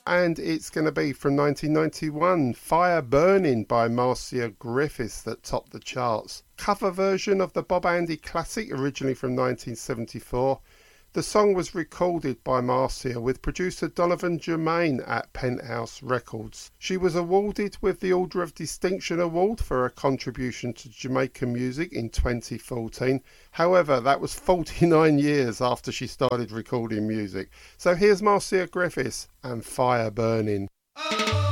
and it's going to be from 1991, Fire Burning by Marcia Griffiths, that topped the charts. Cover version of the Bob Andy classic, originally from 1974. The song was recorded by Marcia with producer Donovan Germain at Penthouse Records. She was awarded with the Order of Distinction Award for her contribution to Jamaican music in 2014. However, that was 49 years after she started recording music. So here's Marcia Griffiths and Fire Burning.